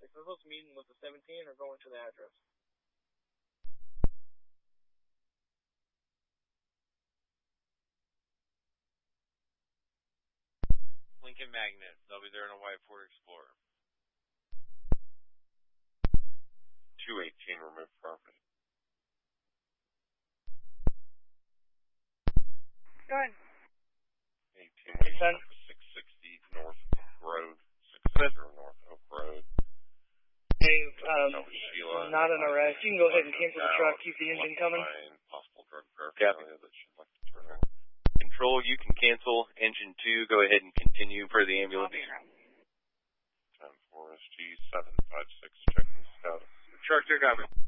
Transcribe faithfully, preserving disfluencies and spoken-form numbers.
six. I'm supposed to meet with the seventeen or going to the address. Lincoln Magnet. They'll be there in a white Ford Explorer. two eighteen, remove property. Go ahead. eighteen, we have six sixty North Oak Road. six sixty North Oak Road. Hey, um, not an arrest. You can go ahead and cancel the truck, keep the engine coming. Possible drug paraphernalia that she'd like to turn over. Control, you can cancel. Engine two, go ahead and continue per the ambulance. ten four S G seven five six, checking status. Truck two, copy.